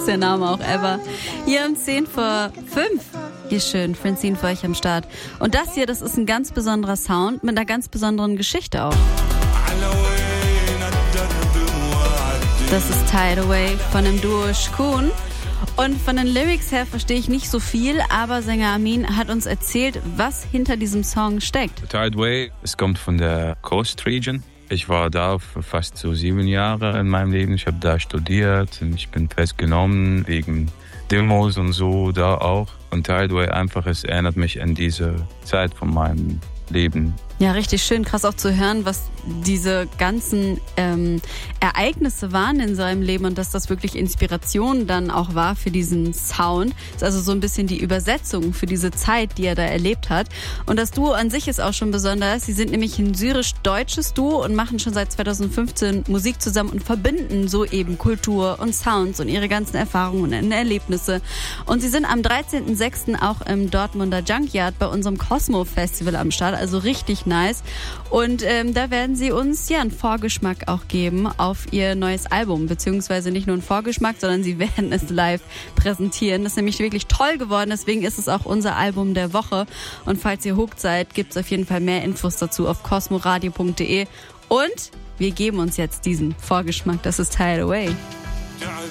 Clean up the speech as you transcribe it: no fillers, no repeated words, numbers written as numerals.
lustigster Name auch ever. Hier um 10 vor 5. Ihr schön, Francine für euch am Start. Und das hier, das ist ein ganz besonderer Sound mit einer ganz besonderen Geschichte auch. Das ist Tide Away von dem Duo Shkoon. Und von den Lyrics her verstehe ich nicht so viel, aber Sänger Amin hat uns erzählt, was hinter diesem Song steckt. Tide Away, es kommt von der Coast Region. Ich war da für fast so 7 Jahre in meinem Leben. Ich habe da studiert und ich bin festgenommen wegen Demos und so da auch. Und Tide Away einfach, es erinnert mich an diese Zeit von meinem Leben. Ja, richtig schön, krass auch zu hören, was diese ganzen Ereignisse waren in seinem Leben und dass das wirklich Inspiration dann auch war für diesen Sound. Das ist also so ein bisschen die Übersetzung für diese Zeit, die er da erlebt hat. Und das Duo an sich ist auch schon besonders. Sie sind nämlich ein syrisch-deutsches Duo und machen schon seit 2015 Musik zusammen und verbinden so eben Kultur und Sounds und ihre ganzen Erfahrungen und Erlebnisse. Und sie sind am 13.06. auch im Dortmunder Junkyard bei unserem Cosmo-Festival am Start, also richtig nice. Und da werden sie uns ja einen Vorgeschmack auch geben auf ihr neues Album, beziehungsweise nicht nur einen Vorgeschmack, sondern sie werden es live präsentieren. Das ist nämlich wirklich toll geworden, deswegen ist es auch unser Album der Woche. Und falls ihr hooked seid, gibt es auf jeden Fall mehr Infos dazu auf cosmoradio.de. Und wir geben uns jetzt diesen Vorgeschmack, das ist Tide Away.